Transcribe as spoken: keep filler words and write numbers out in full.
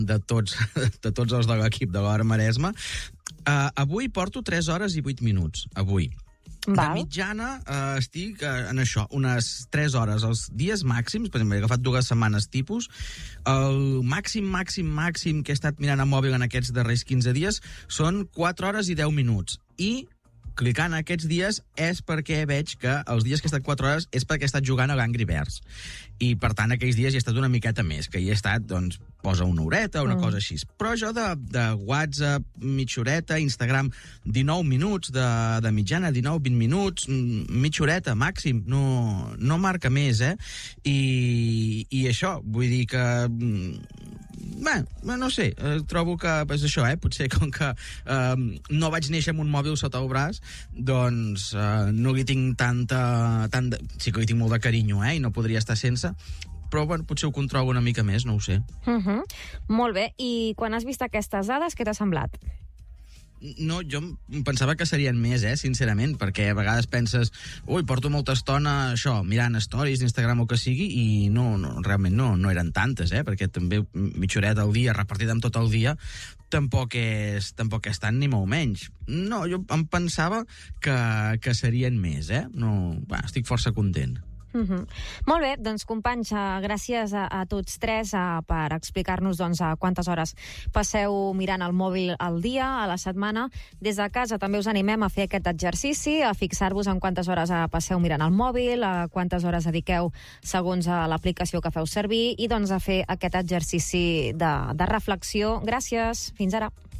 de tots, de tots els de l'equip de l'Hora Maresme. Uh, avui porto tres hores i vuit minuts, avui. Val. De mitjana eh, estic eh, en això, unes tres hores. Els dies màxims, per exemple, he agafat dues setmanes tipus, el màxim, màxim, màxim que he estat mirant a mòbil en aquests darrers quinze dies són quatre hores i deu minuts. I clicant aquests dies és perquè veig que els dies que he estat quatre hores és perquè he estat jugant a l'Angry Birds. I, per tant, aquells dies hi he estat una miqueta més, que hi he estat, doncs, posa una horeta, una mm. cosa així. Però jo de, de WhatsApp, mitja horeta, Instagram, dinou minuts de, de mitjana, dinou vint minuts, mitja horeta, màxim, no, no marca més, eh? I, i això, vull dir que... Bé, no sé, trobo que és això, eh? Potser com que eh, no vaig néixer amb un mòbil sota el braç, doncs eh, no li tinc tanta... Tant de... Sí que li tinc molt de carinyo, eh? I no podria estar sense, però bueno, potser ho controlo una mica més, no ho sé. Uh-huh. Molt bé, i quan has vist aquestes dades, què t'ha semblat? No, jo pensava que serien més, eh, sincerament, perquè a vegades penses, ui, porto molta estona, això, mirant stories d'Instagram o que sigui, i no, no realment no, no eren tantes, eh, perquè també mitja horeta al dia, repartida amb tot el dia, tampoc és, tampoc és tant ni molt menys. No, jo em pensava que, que serien més, eh, no, va, estic força content. Uh-huh. Molt bé, doncs companys, gràcies a, a tots tres uh, per explicar-nos doncs, uh, quantes hores passeu mirant el mòbil al dia, a la setmana. Des de casa també us animem a fer aquest exercici, a fixar-vos en quantes hores uh, passeu mirant el mòbil, a quantes hores dediqueu segons uh, l'aplicació que feu servir, i doncs a fer aquest exercici de, de reflexió. Gràcies, fins ara.